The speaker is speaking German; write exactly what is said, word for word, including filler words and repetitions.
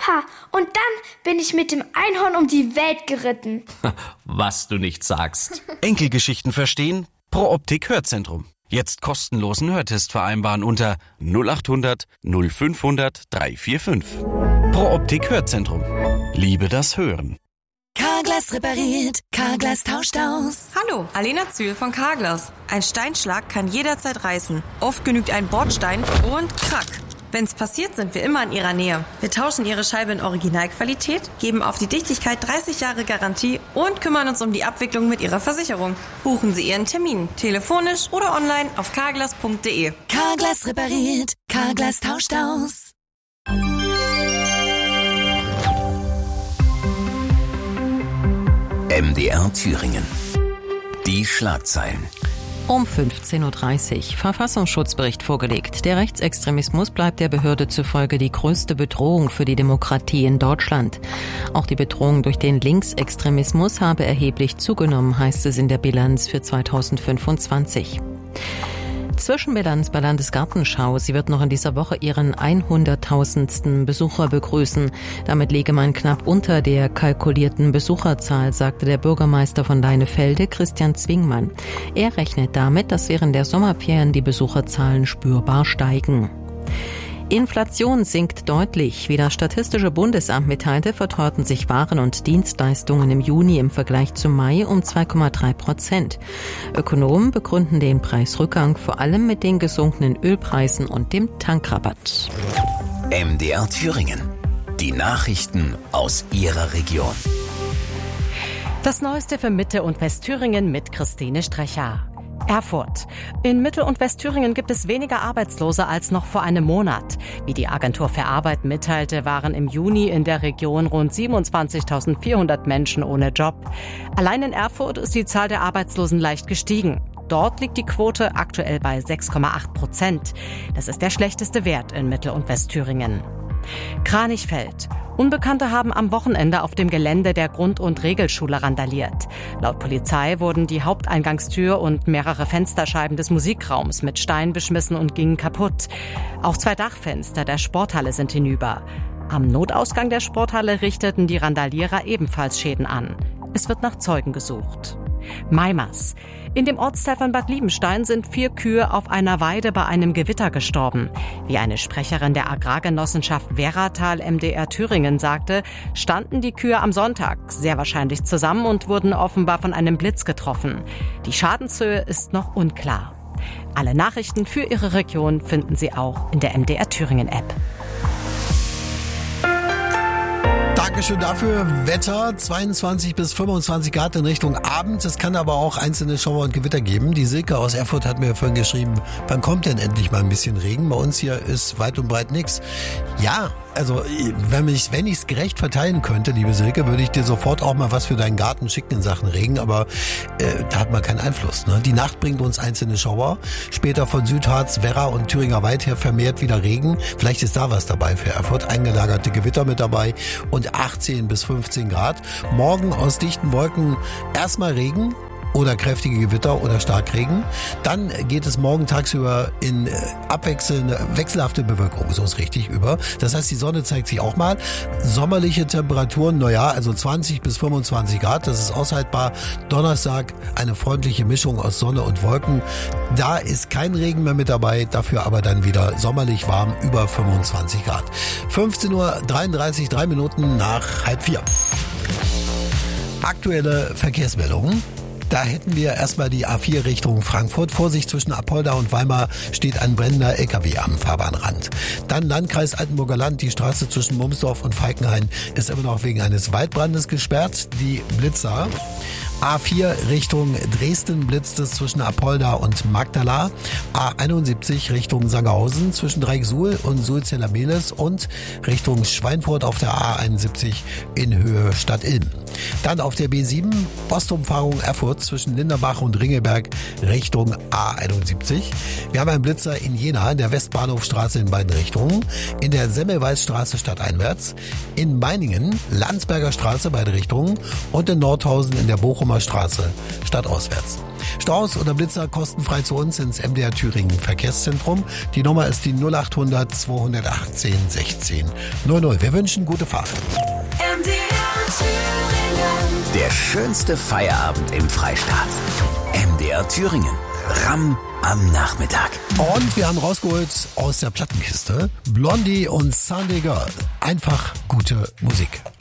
Opa. Und dann bin ich mit dem Einhorn um die Welt geritten. Was du nicht sagst. Enkelgeschichten verstehen? Pro Optik Hörzentrum. Jetzt kostenlosen Hörtest vereinbaren unter null acht hundert null fünfhundert dreihundertfünfundvierzig. Pro Optik Hörzentrum. Liebe das Hören. Carglass repariert, Carglass tauscht aus. Hallo, Alena Zühl von Carglass. Ein Steinschlag kann jederzeit reißen. Oft genügt ein Bordstein und krack. Wenn's passiert, sind wir immer in Ihrer Nähe. Wir tauschen Ihre Scheibe in Originalqualität, geben auf die Dichtigkeit dreißig Jahre Garantie und kümmern uns um die Abwicklung mit Ihrer Versicherung. Buchen Sie Ihren Termin, telefonisch oder online auf carglass punkt de. Carglass repariert, Carglass tauscht aus. M D R Thüringen. Die Schlagzeilen. Um fünfzehn Uhr dreißig. Verfassungsschutzbericht vorgelegt. Der Rechtsextremismus bleibt der Behörde zufolge die größte Bedrohung für die Demokratie in Deutschland. Auch die Bedrohung durch den Linksextremismus habe erheblich zugenommen, heißt es in der Bilanz für zweitausendfünfundzwanzig. Zwischenbilanz bei Landesgartenschau. Sie wird noch in dieser Woche ihren hunderttausendsten Besucher begrüßen. Damit liege man knapp unter der kalkulierten Besucherzahl, sagte der Bürgermeister von Leinefelde, Christian Zwingmann. Er rechnet damit, dass während der Sommerferien die Besucherzahlen spürbar steigen. Inflation sinkt deutlich. Wie das Statistische Bundesamt mitteilte, verteuerten sich Waren und Dienstleistungen im Juni im Vergleich zum Mai um zwei Komma drei Prozent. Ökonomen begründen den Preisrückgang vor allem mit den gesunkenen Ölpreisen und dem Tankrabatt. M D R Thüringen. Die Nachrichten aus Ihrer Region. Das Neueste für Mitte- und Westthüringen mit Christine Strecher. Erfurt. In Mittel- und Westthüringen gibt es weniger Arbeitslose als noch vor einem Monat. Wie die Agentur für Arbeit mitteilte, waren im Juni in der Region rund siebenundzwanzigtausendvierhundert Menschen ohne Job. Allein in Erfurt ist die Zahl der Arbeitslosen leicht gestiegen. Dort liegt die Quote aktuell bei sechs Komma acht Prozent. Das ist der schlechteste Wert in Mittel- und Westthüringen. Kranichfeld. Unbekannte haben am Wochenende auf dem Gelände der Grund- und Regelschule randaliert. Laut Polizei wurden die Haupteingangstür und mehrere Fensterscheiben des Musikraums mit Steinen beschmissen und gingen kaputt. Auch zwei Dachfenster der Sporthalle sind hinüber. Am Notausgang der Sporthalle richteten die Randalierer ebenfalls Schäden an. Es wird nach Zeugen gesucht. Maimers. In dem Ortsteil von Bad Liebenstein sind vier Kühe auf einer Weide bei einem Gewitter gestorben. Wie eine Sprecherin der Agrargenossenschaft Werratal M D R Thüringen sagte, standen die Kühe am Sonntag sehr wahrscheinlich zusammen und wurden offenbar von einem Blitz getroffen. Die Schadenshöhe ist noch unklar. Alle Nachrichten für Ihre Region finden Sie auch in der M D R Thüringen App. Dankeschön dafür. Wetter zweiundzwanzig bis fünfundzwanzig Grad in Richtung Abend. Es kann aber auch einzelne Schauer und Gewitter geben. Die Silke aus Erfurt hat mir vorhin geschrieben, wann kommt denn endlich mal ein bisschen Regen? Bei uns hier ist weit und breit nichts. Ja, also wenn ich wenn ich es gerecht verteilen könnte, liebe Silke, würde ich dir sofort auch mal was für deinen Garten schicken in Sachen Regen, aber äh, da hat man keinen Einfluss. Ne? Die Nacht bringt uns einzelne Schauer. Später von Südharz, Werra und Thüringer Wald her vermehrt wieder Regen. Vielleicht ist da was dabei für Erfurt. Eingelagerte Gewitter mit dabei und achtzehn bis fünfzehn Grad. Morgen aus dichten Wolken erstmal Regen oder kräftige Gewitter oder Starkregen. Dann geht es morgen tagsüber in abwechselnde, wechselhafte Bewölkung, so ist richtig über. Das heißt, die Sonne zeigt sich auch mal. Sommerliche Temperaturen, naja, also zwanzig bis fünfundzwanzig Grad, das ist aushaltbar. Donnerstag eine freundliche Mischung aus Sonne und Wolken. Da ist kein Regen mehr mit dabei, dafür aber dann wieder sommerlich warm, über fünfundzwanzig Grad. fünfzehn Uhr dreiunddreißig, drei Minuten nach halb vier. Aktuelle Verkehrsmeldungen. Da hätten wir erstmal die A vier Richtung Frankfurt. Vorsicht, zwischen Apolda und Weimar steht ein brennender L K W am Fahrbahnrand. Dann Landkreis Altenburger Land. Die Straße zwischen Mumsdorf und Falkenhain ist immer noch wegen eines Waldbrandes gesperrt. Die Blitzer. A vier Richtung Dresden blitzt es zwischen Apolda und Magdala. A einundsiebzig Richtung Sangerhausen zwischen Dreiecksuhl und Sulzeller-Mehlis und Richtung Schweinfurt auf der A einundsiebzig in Höhe Stadt Ilm. Dann auf der B sieben Ostumfahrung Erfurt zwischen Linderbach und Ringelberg Richtung A einundsiebzig. Wir haben einen Blitzer in Jena in der Westbahnhofstraße in beiden Richtungen, in der Semmelweisstraße stadteinwärts, in Meiningen Landsberger Straße beide Richtungen und in Nordhausen in der Bochumer Bochumer Straße, stadtauswärts. Staus oder Blitzer kostenfrei zu uns ins M D R Thüringen Verkehrszentrum. Die Nummer ist die null acht hundert zweihundertachtzehn sechzehn null null. Wir wünschen gute Fahrt. M D R Thüringen. Der schönste Feierabend im Freistaat. M D R Thüringen. Ram am Nachmittag. Und wir haben rausgeholt aus der Plattenkiste Blondie und Sunday Girl. Einfach gute Musik.